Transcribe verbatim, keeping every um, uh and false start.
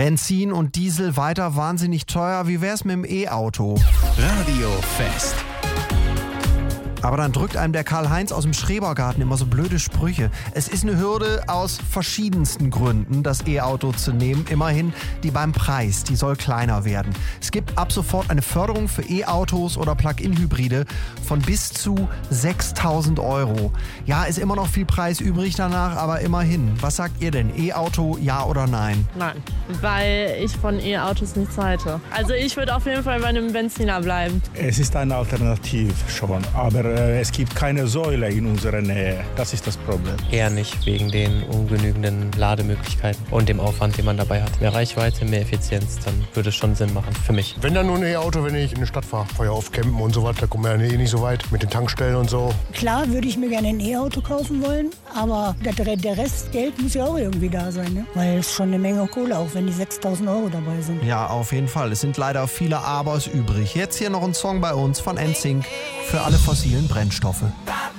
Benzin und Diesel weiter wahnsinnig teuer. Wie wär's mit dem E-Auto? Radio Fest. Aber dann drückt einem der Karl-Heinz aus dem Schrebergarten immer so blöde Sprüche. Es ist eine Hürde aus verschiedensten Gründen, das E-Auto zu nehmen. Immerhin die beim Preis, die soll kleiner werden. Es gibt ab sofort eine Förderung für E-Autos oder Plug-in-Hybride von bis zu sechstausend Euro. Ja, ist immer noch viel Preis übrig danach, aber immerhin. Was sagt ihr denn? E-Auto, ja oder nein? Nein, weil ich von E-Autos nichts halte. Also ich würde auf jeden Fall bei einem Benziner bleiben. Es ist eine Alternative schon, aber es gibt keine Säule in unserer Nähe. Das ist das Problem. Eher nicht, wegen den ungenügenden Lademöglichkeiten und dem Aufwand, den man dabei hat. Mehr Reichweite, mehr Effizienz, dann würde es schon Sinn machen, für mich. Wenn dann nur ein E-Auto, wenn ich in die Stadt fahre. Fahre ja auf Campen und so weiter, da kommen wir ja eh nicht so weit mit den Tankstellen und so. Klar würde ich mir gerne ein E-Auto kaufen wollen, aber der, der Rest Geld muss ja auch irgendwie da sein, ne? Weil es schon eine Menge Kohle, auch wenn die sechstausend Euro dabei sind. Ja, auf jeden Fall. Es sind leider viele Abers übrig. Jetzt hier noch ein Song bei uns von N Sync für alle fossilen Brennstoffe.